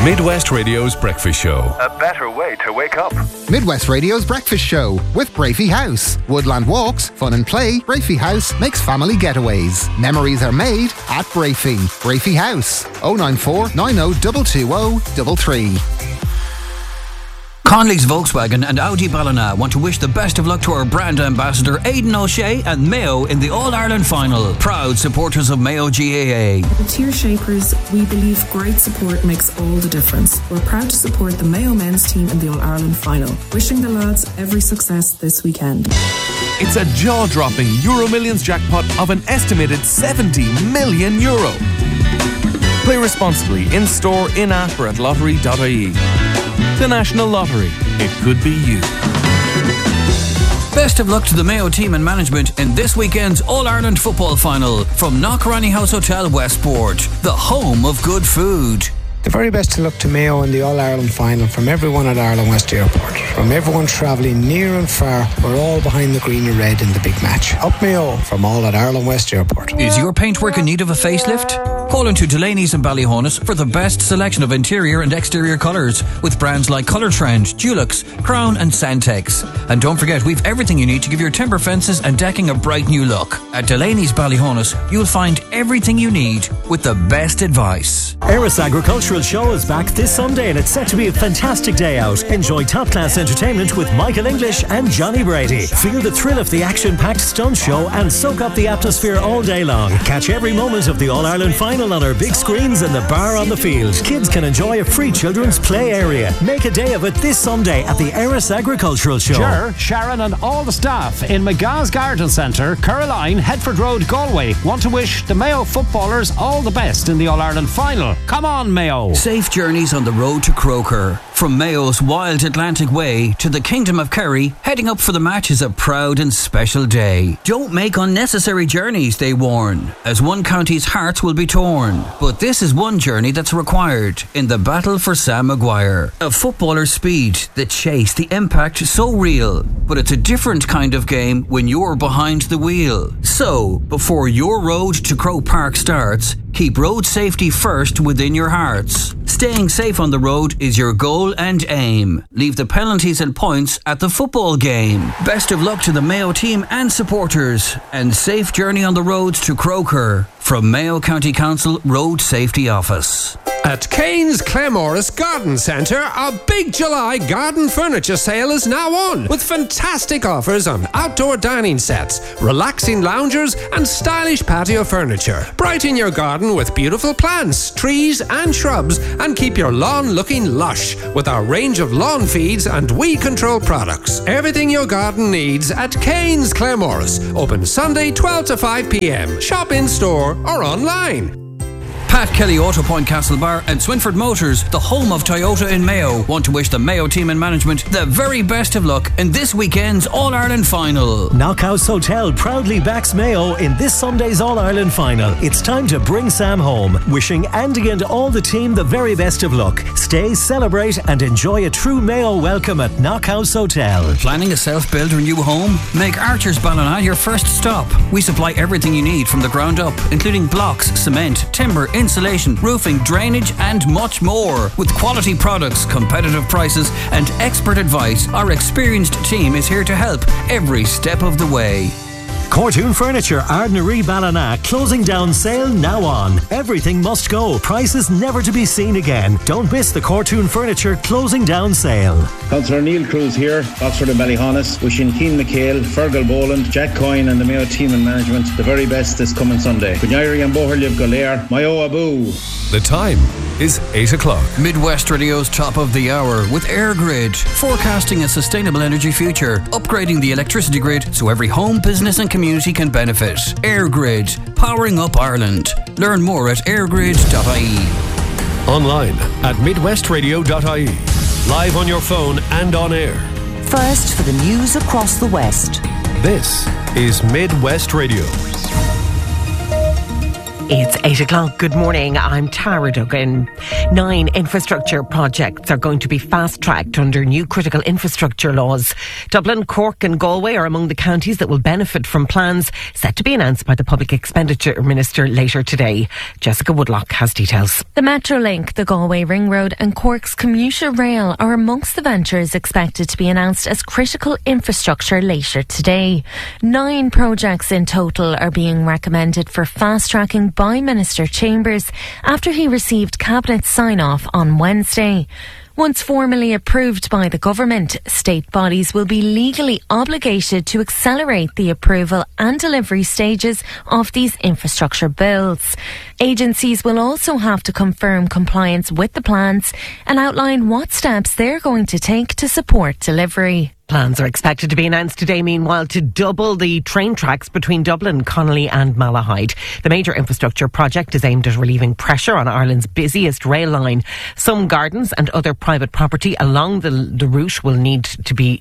Midwest Radio's Breakfast Show. A better way to wake up. Midwest Radio's Breakfast Show with Brafey House. Woodland walks, fun and play. Brafey House makes family getaways. Memories are made at Brafey. Brafey House. 094 90 220 33. Conley's Volkswagen and Audi Ballina want to wish the best of luck to our brand ambassador Aidan O'Shea and Mayo in the All-Ireland final. Proud supporters of Mayo GAA. At Tier Shapers, we believe great support makes all the difference. We're proud to support the Mayo men's team in the All-Ireland final. Wishing the lads every success this weekend. It's a jaw-dropping Euro Millions jackpot of an estimated €70 million. Play responsibly in-store, in-app or at lottery.ie. The National Lottery. It could be you. Best of luck to the Mayo team and management in this weekend's All-Ireland football final from Knockranny House Hotel Westport, the home of good food. The very best of luck to Mayo in the All-Ireland final from everyone at Ireland West Airport. From everyone travelling near and far, we're all behind the green and red in the big match. Up Mayo from all at Ireland West Airport. Is your paintwork in need of a facelift? Call into Delaney's and Ballyhonus for the best selection of interior and exterior colours with brands like Colour Trend, Dulux, Crown and Santex. And don't forget, we've everything you need to give your timber fences and decking a bright new look. At Delaney's Ballyhonus, you'll find everything you need with the best advice. Eris Agricultural Show is back this Sunday and it's set to be a fantastic day out. Enjoy top-class entertainment with Michael English and Johnny Brady. Feel the thrill of the action-packed stunt show and soak up the atmosphere all day long. Catch every moment of the All-Ireland final on our big screens in the bar on the field. Kids can enjoy a free children's play area. Make a day of it this Sunday at the Eris Agricultural Show. Ger, Sharon and all the staff in McGah's Garden Centre, Caroline, Headford Road, Galway want to wish the Mayo footballers all the best in the All-Ireland final. Come on, Mayo. Safe journeys on the road to Croker. From Mayo's wild Atlantic Way to the Kingdom of Kerry, heading up for the match is a proud and special day. Don't make unnecessary journeys, they warn, as one county's hearts will be torn. But this is one journey that's required in the battle for Sam Maguire. A footballer's speed, the chase, the impact, so real. But it's a different kind of game when you're behind the wheel. So, before your road to Croke Park starts, keep road safety first within your hearts. Staying safe on the road is your goal and aim. Leave the penalties and points at the football game. Best of luck to the Mayo team and supporters, and safe journey on the roads to Croker from Mayo County Council Road Safety Office. At Kane's Claremorris Garden Centre, a big July garden furniture sale is now on, with fantastic offers on outdoor dining sets, relaxing loungers and stylish patio furniture. Brighten your garden with beautiful plants, trees and shrubs, and keep your lawn looking lush with our range of lawn feeds and weed control products. Everything your garden needs at Kane's Claremorris. Open Sunday 12 to 5 p.m. Shop in store or online. Pat Kelly Auto Point Castlebar and Swinford Motors, the home of Toyota in Mayo, want to wish the Mayo team and management the very best of luck in this weekend's All-Ireland final. Knockhouse Hotel proudly backs Mayo in this Sunday's All-Ireland final. It's time to bring Sam home. Wishing Andy and all the team the very best of luck. Stay, celebrate and enjoy a true Mayo welcome at Knockhouse Hotel. Planning a self-build or new home? Make Archer's Ballina your first stop. We supply everything you need from the ground up, including blocks, cement, timber, insulation, roofing, drainage and much more. With quality products, competitive prices and expert advice, our experienced team is here to help every step of the way. Cortoon Furniture, Ardnaree Ballina, closing down sale now on. Everything must go. Prices never to be seen again. Don't miss the Cortoon Furniture closing down sale. Councillor Neil Cruz here, Oxford and Ballyhonus, wishing Keane McHale, Fergal Boland, Jack Coyne and the Mayo team and management the very best this coming Sunday. Gunyari and Boherliv Golair, Mayo Abu. The time is 8 o'clock. Midwest Radio's top of the hour with AirGrid, forecasting a sustainable energy future, upgrading the electricity grid so every home, business and community can benefit. AirGrid, powering up Ireland. Learn more at airgrid.ie. Online at midwestradio.ie. Live on your phone and on air. First for the news across the West. This is Midwest Radio. It's 8 o'clock. Good morning. I'm Tara Duggan. 9 infrastructure projects are going to be fast-tracked under new critical infrastructure laws. Dublin, Cork and Galway are among the counties that will benefit from plans set to be announced by the Public Expenditure Minister later today. Jessica Woodlock has details. The Metrolink, the Galway Ring Road and Cork's commuter rail are amongst the ventures expected to be announced as critical infrastructure later today. 9 projects in total are being recommended for fast-tracking by Minister Chambers after he received Cabinet sign-off on Wednesday. Once formally approved by the government, state bodies will be legally obligated to accelerate the approval and delivery stages of these infrastructure builds. Agencies will also have to confirm compliance with the plans and outline what steps they're going to take to support delivery. Plans are expected to be announced today, meanwhile, to double the train tracks between Dublin, Connolly and Malahide. The major infrastructure project is aimed at relieving pressure on Ireland's busiest rail line. Some gardens and other private property along the route will need to be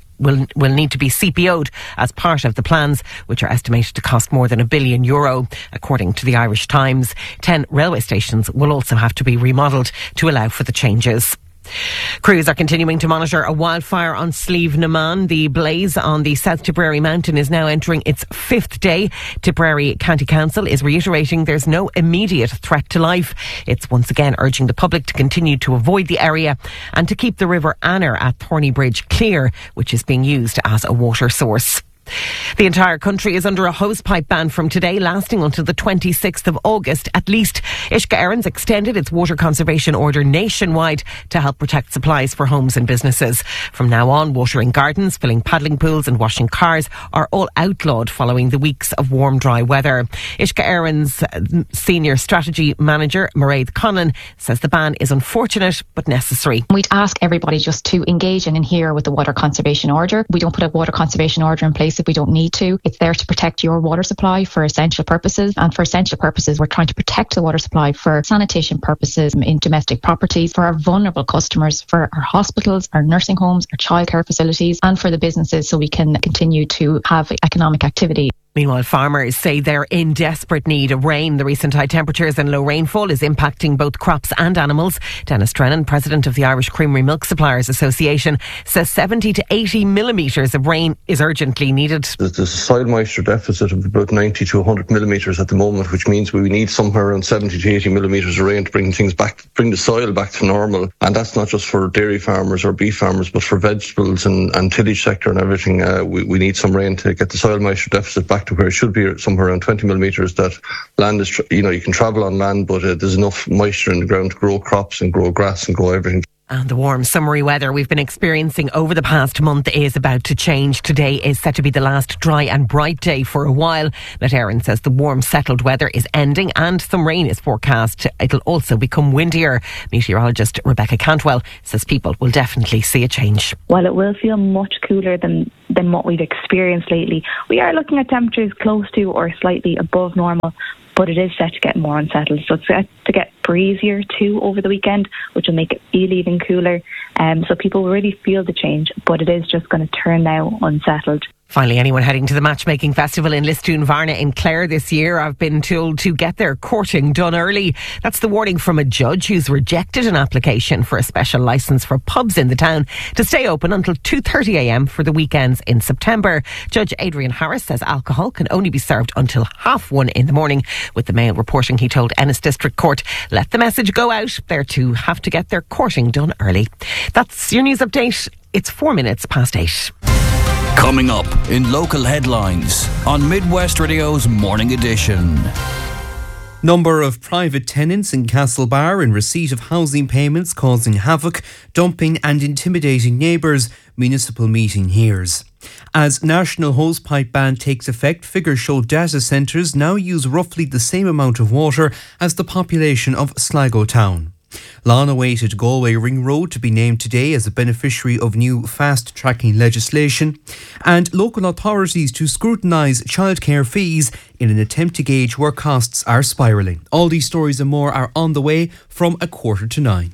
CPO'd as part of the plans, which are estimated to cost more than €1 billion, according to the Irish Times. 10 railway stations will also have to be remodelled to allow for the changes. Crews are continuing to monitor a wildfire on Slieve Naman. The blaze on the South Tipperary mountain is now entering its 5th day. Tipperary County Council is reiterating there's no immediate threat to life. It's once again urging the public to continue to avoid the area and to keep the River Anner at Thorny Bridge clear, which is being used as a water source. The entire country is under a hosepipe ban from today, lasting until the 26th of August at least. Uisce Éireann extended its water conservation order nationwide to help protect supplies for homes and businesses. From now on, watering gardens, filling paddling pools and washing cars are all outlawed following the weeks of warm, dry weather. Uisce Éireann's senior strategy manager, Mairead Conlon, says the ban is unfortunate but necessary. We'd ask everybody just to engage and adhere with the water conservation order. We don't put a water conservation order in place if we don't need to. It's there to protect your water supply for essential purposes, and for essential purposes we're trying to protect the water supply for sanitation purposes in domestic properties, for our vulnerable customers, for our hospitals, our nursing homes, our childcare facilities and for the businesses, so we can continue to have economic activity. Meanwhile, farmers say they're in desperate need of rain. The recent high temperatures and low rainfall is impacting both crops and animals. Dennis Drennan, president of the Irish Creamery Milk Suppliers Association, says 70 to 80 millimetres of rain is urgently needed. There's a soil moisture deficit of about 90 to 100 millimetres at the moment, which means we need somewhere around 70 to 80 millimetres of rain to bring things back, bring the soil back to normal. And that's not just for dairy farmers or beef farmers, but for vegetables and tillage sector and everything. We need some rain to get the soil moisture deficit back to where it should be, somewhere around 20 millimetres. That land is, you can travel on land, but there's enough moisture in the ground to grow crops and grow grass and grow everything. And the warm summery weather we've been experiencing over the past month is about to change. Today is set to be the last dry and bright day for a while. Let Éireann says the warm settled weather is ending and some rain is forecast. It'll also become windier. Meteorologist Rebecca Cantwell says people will definitely see a change. While it will feel much cooler than what we've experienced lately, we are looking at temperatures close to or slightly above normal. But it is set to get more unsettled. So it's set to get breezier too over the weekend, which will make it feel even cooler. So people will really feel the change, but it is just going to turn now unsettled. Finally, anyone heading to the Matchmaking Festival in Listún Varna in Clare this year have been told to get their courting done early. That's the warning from a judge who's rejected an application for a special licence for pubs in the town to stay open until 2:30am for the weekends in September. Judge Adrian Harris says alcohol can only be served until 1:30 in the morning. With the Mail reporting, he told Ennis District Court, let the message go out. They're to have to get their courting done early. That's your news update. It's 4 minutes past 8. Coming up in local headlines on Midwest Radio's Morning Edition. Number of private tenants in Castlebar in receipt of housing payments causing havoc, dumping and intimidating neighbours, municipal meeting hears. As national hosepipe ban takes effect, figures show data centres now use roughly the same amount of water as the population of Sligo town. Long-awaited Galway Ring Road to be named today as a beneficiary of new fast-tracking legislation, and local authorities to scrutinise childcare fees in an attempt to gauge where costs are spiralling. All these stories and more are on the way from 8:45.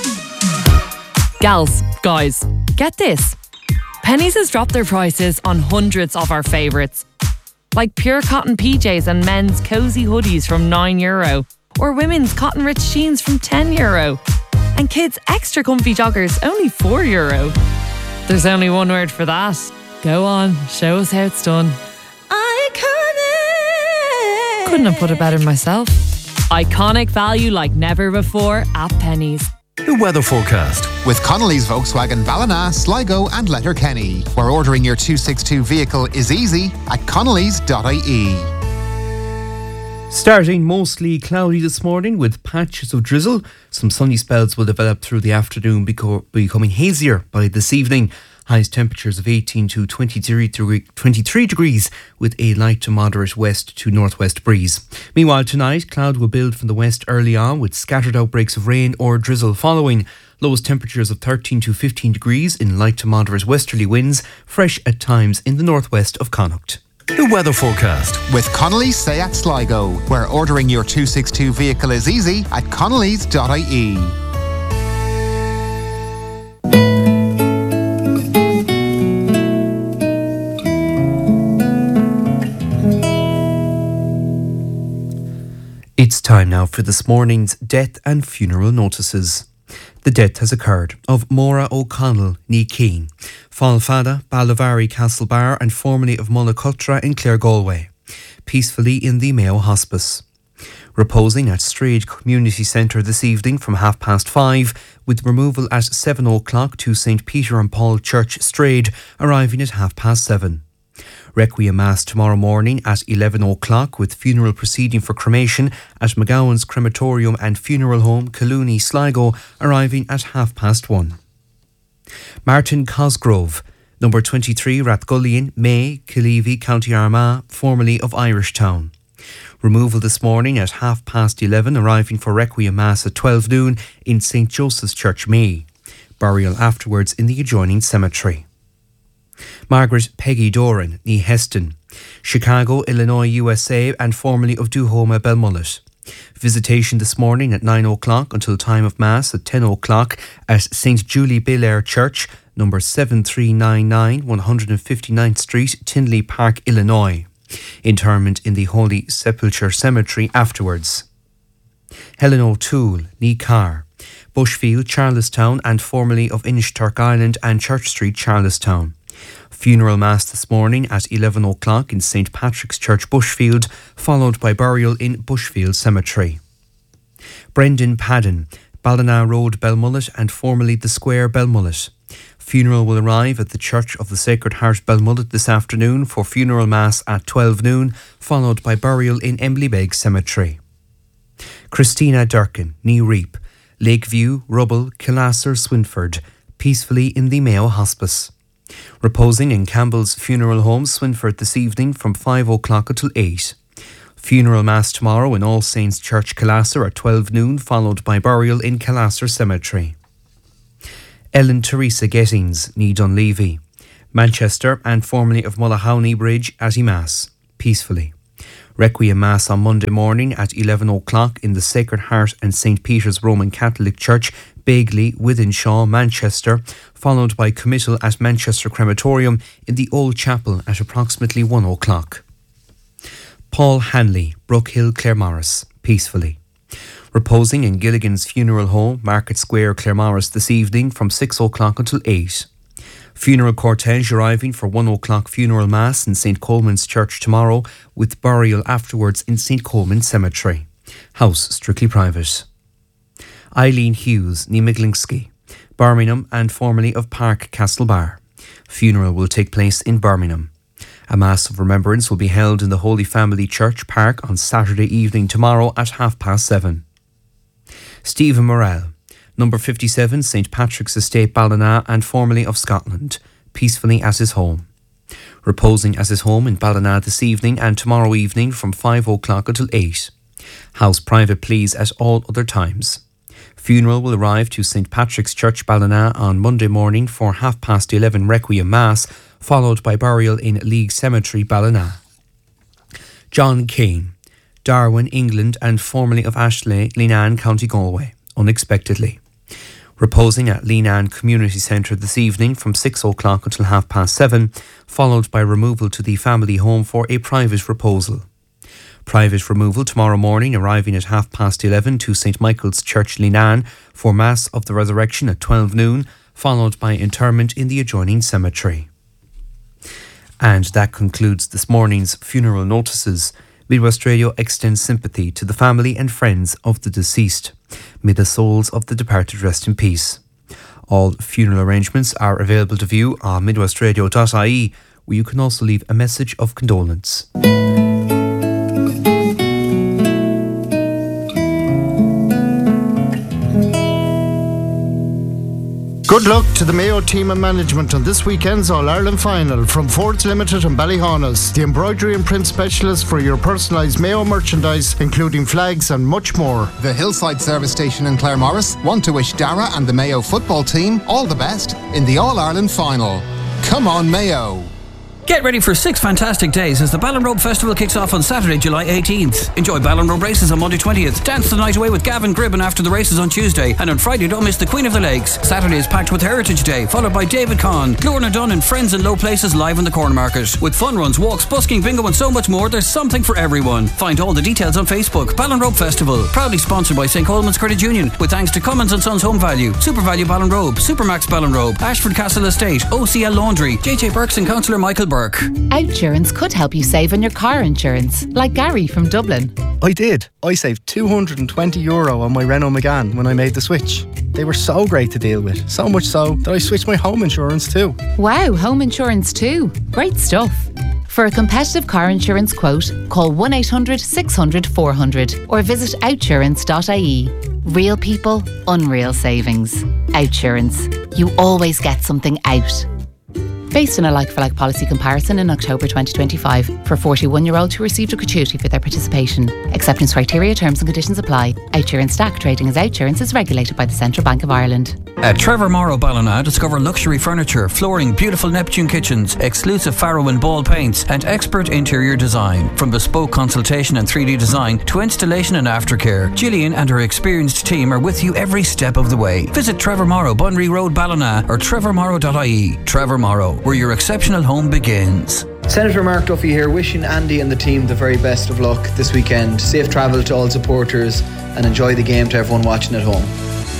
Gals, guys, get this. Penneys has dropped their prices on hundreds of our favourites. like pure cotton PJs and men's cosy hoodies from €9, or women's cotton rich jeans from €10, and kids' extra comfy joggers only €4. There's only one word for that. Go on, show us how it's done. Iconic! Couldn't have put it better myself. Iconic value like never before at Pennies. The weather forecast with Connolly's Volkswagen Ballina, Sligo and Letterkenny, where ordering your 262 vehicle is easy at connolly's.ie. Starting mostly cloudy this morning with patches of drizzle. Some sunny spells will develop through the afternoon, becoming hazier by this evening. Highest temperatures of 18 to 23 degrees with a light to moderate west to northwest breeze. Meanwhile, tonight, cloud will build from the west early on with scattered outbreaks of rain or drizzle following. Lowest temperatures of 13 to 15 degrees in light to moderate westerly winds, fresh at times in the northwest of Connacht. The weather forecast with Connolly's Seat Sligo, where ordering your 262 vehicle is easy at connolly's.ie. It's time now for this morning's death and funeral notices. The death has occurred of Maura O'Connell, ní Keane, Fálfada, Ballavary, Castlebar and formerly of Mullacutra in Clare Galway, peacefully in the Mayo Hospice. Reposing at Strade Community Centre this evening from 5:30, with removal at 7 o'clock to St Peter and Paul Church, Strade, arriving at 7:30. Requiem Mass tomorrow morning at 11 o'clock with funeral proceeding for cremation at McGowan's Crematorium and Funeral Home, Collooney, Sligo, arriving at 1:30. Martin Cosgrove, number 23 Rathgullion, May, Killeavy, County Armagh, formerly of Irishtown. Removal this morning at 11:30, arriving for Requiem Mass at 12 noon in St Joseph's Church, May. Burial afterwards in the adjoining cemetery. Margaret Peggy Doran, ní Heston, Chicago, Illinois, USA, and formerly of Duhoma, Belmullet. Visitation this morning at 9 o'clock until time of Mass at 10 o'clock at St Julie Belair Church, number 7399 159th Street, Tinley Park, Illinois. Interment in the Holy Sepulchre Cemetery afterwards. Helen O'Toole, ní Carr, Bushfield, Charlestown, and formerly of Inishturk Island and Church Street, Charlestown. Funeral Mass this morning at 11 o'clock in St Patrick's Church, Bushfield, followed by burial in Bushfield Cemetery. Brendan Padden, Ballina Road, Belmullet, and formerly the Square, Belmullet. Funeral will arrive at the Church of the Sacred Heart, Belmullet, this afternoon for funeral Mass at 12 noon, followed by burial in Embleybeg Cemetery. Christina Durkin, ní Reap, Lakeview, Rubble, Killasser, Swinford, peacefully in the Mayo Hospice. Reposing in Campbell's Funeral Home, Swinford, this evening from 5 o'clock until 8. Funeral Mass tomorrow in All Saints Church, Killasser at 12 noon, followed by burial in Killasser Cemetery. Ellen Teresa Gettings, ní Dunleavy, Manchester, and formerly of Mullahowney Bridge, Atty Mass, peacefully. Requiem Mass on Monday morning at 11 o'clock in the Sacred Heart and St Peter's Roman Catholic Church, Begley, Withenshaw, Manchester, followed by committal at Manchester Crematorium in the Old Chapel at approximately 1 o'clock. Paul Hanley, Brookhill, Claremorris, peacefully. Reposing in Gilligan's Funeral Home, Market Square, Claremorris, this evening from 6 o'clock until 8. Funeral cortege arriving for 1 o'clock funeral Mass in St Coleman's Church tomorrow, with burial afterwards in St Coleman Cemetery. House strictly private. Eileen Hughes, ní Miglinsky, Birmingham, and formerly of Park Castlebar. Funeral will take place in Birmingham. A Mass of Remembrance will be held in the Holy Family Church Park on Saturday evening tomorrow at 7:30. Stephen Morrell, number 57 St Patrick's Estate, Ballina, and formerly of Scotland, peacefully at his home. Reposing at his home in Ballina this evening and tomorrow evening from 5 o'clock until 8. House private please at all other times. Funeral will arrive to St Patrick's Church, Ballina on Monday morning for 11:30 Requiem Mass, followed by burial in League Cemetery, Ballina. John Kane, Darwin, England, and formerly of Ashley, Linan, County Galway, unexpectedly. Reposing at Leenane Community Centre this evening from 6 o'clock until 7:30, followed by removal to the family home for a private reposal. Private removal tomorrow morning, arriving at 11:30 to St Michael's Church Leenane for Mass of the Resurrection at 12 noon, followed by interment in the adjoining cemetery. And that concludes this morning's funeral notices. Midwest Radio extends sympathy to the family and friends of the deceased. May the souls of the departed rest in peace. All funeral arrangements are available to view on midwestradio.ie, where you can also leave a message of condolence. Good luck to the Mayo team and management on this weekend's All-Ireland final from Ford's Limited and Ballyhaunis, the embroidery and print specialist for your personalised Mayo merchandise, including flags and much more. The Hillside Service Station in Claremorris want to wish Dara and the Mayo football team all the best in the All-Ireland final. Come on, Mayo! Get ready for 6 fantastic days as the Ballinrobe Festival kicks off on Saturday, July 18th. Enjoy Ballinrobe races on Monday 20th. Dance the night away with Gavin Gribben after the races on Tuesday. And on Friday, don't miss the Queen of the Lakes. Saturday is packed with Heritage Day, followed by David Conn, Lorna Dunn and Friends in Low Places live in the Corn Market. With fun runs, walks, busking, bingo and so much more, there's something for everyone. Find all the details on Facebook. Ballinrobe Festival, proudly sponsored by St. Coleman's Credit Union, with thanks to Cummins & Sons Home Value, Super Value Ballinrobe, Supermax Ballinrobe, Ashford Castle Estate, OCL Laundry, JJ Burks and Councillor Michael Burke. Outsurance could help you save on your car insurance, like Gary from Dublin. I did. I saved €220 on my Renault Megane when I made the switch. They were so great to deal with, so much so that I switched my home insurance too. Wow, home insurance too. Great stuff. For a competitive car insurance quote, call 1-800-600-400 or visit outsurance.ie. Real people, unreal savings. Outsurance. You always get something out. Based on a like-for-like policy comparison in October 2025 for 41-year-olds who received a gratuity for their participation. Acceptance criteria, terms and conditions apply. Outsurance Stack trading as Outsurance is regulated by the Central Bank of Ireland. At Trevor Morrow Ballina, discover luxury furniture, flooring, beautiful Neptune kitchens, exclusive Faro and Ball paints, and expert interior design. From bespoke consultation and 3D design to installation and aftercare, Gillian and her experienced team are with you every step of the way. Visit Trevor Morrow, Bunry Road, Ballina, or trevormorrow.ie. Trevor Morrow, where your exceptional home begins. Senator Mark Duffy here, wishing Andy and the team the very best of luck this weekend. Safe travel to all supporters and enjoy the game to everyone watching at home.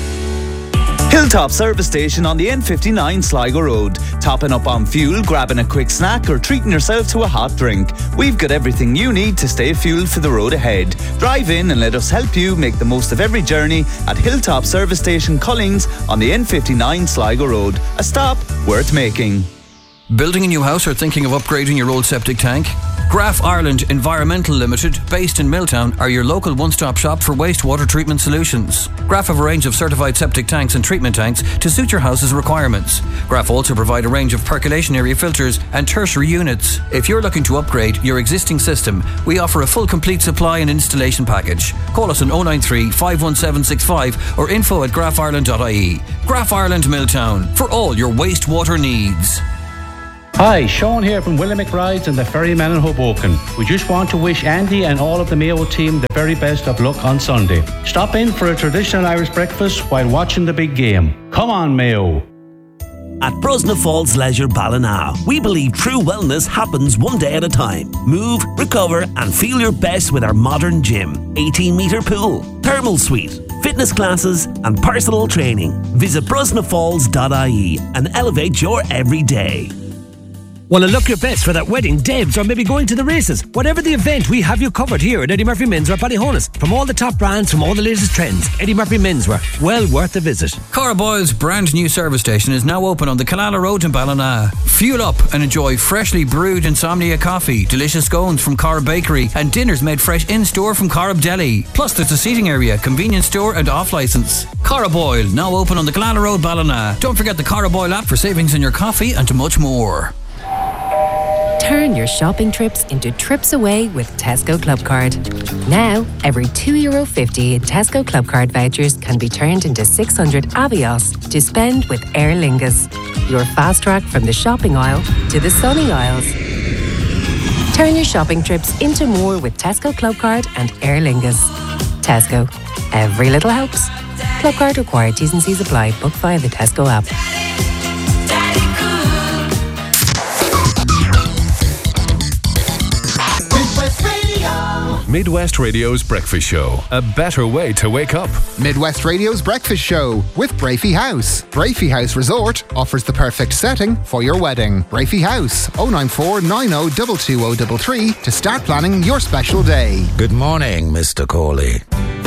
Hilltop Service Station on the N59 Sligo Road. Topping up on fuel, grabbing a quick snack or treating yourself to a hot drink. We've got everything you need to stay fueled for the road ahead. Drive in and let us help you make the most of every journey at Hilltop Service Station Collings on the N59 Sligo Road. A stop worth making. Building a new house or thinking of upgrading your old septic tank? Graf Ireland Environmental Limited, based in Milltown, are your local one-stop shop for wastewater treatment solutions. Graf have a range of certified septic tanks and treatment tanks to suit your house's requirements. Graf also provide a range of percolation area filters and tertiary units. If you're looking to upgrade your existing system, we offer a full complete supply and installation package. Call us on 093 51765 or info@grafireland.ie. Graf Ireland Milltown, for all your wastewater needs. Hi, Sean here from Willamette Rides and the Ferryman in Hoboken. We just want to wish Andy and all of the Mayo team the very best of luck on Sunday. Stop in for a traditional Irish breakfast while watching the big game. Come on, Mayo. At Brosna Falls Leisure Ballina, we believe true wellness happens one day at a time. Move, recover and feel your best with our modern gym, 18-metre pool, thermal suite, fitness classes and personal training. Visit brosnafalls.ie and elevate your everyday. Want to look your best for that wedding, debs, or maybe going to the races? Whatever the event, we have you covered here at Eddie Murphy Menswear Ballyhaunis. From all the top brands, from all the latest trends, Eddie Murphy Menswear, well worth a visit. Cara Boyle's brand new service station is now open on the Killala Road in Ballina. Fuel up and enjoy freshly brewed Insomnia coffee, delicious scones from Cara Bakery, and dinners made fresh in-store from Cara Deli. Plus there's a seating area, convenience store and off-licence. Cara Boyle, now open on the Killala Road, Ballina. Don't forget the Cara Boyle app for savings on your coffee and much more. Turn your shopping trips into trips away with Tesco Clubcard. Now, every €2.50 in Tesco Clubcard vouchers can be turned into 600 Avios to spend with Aer Lingus. Your fast track from the shopping aisle to the sunny aisles. Turn your shopping trips into more with Tesco Clubcard and Aer Lingus. Tesco. Every little helps. Club card required. T's and C's apply. Book via the Tesco app. Midwest Radio's Breakfast Show. A better way to wake up. Midwest Radio's Breakfast Show with Brafey House. Brafey House Resort offers the perfect setting for your wedding. Brafey House, 094 90 22033 to start planning your special day. Good morning, Mr. Corley.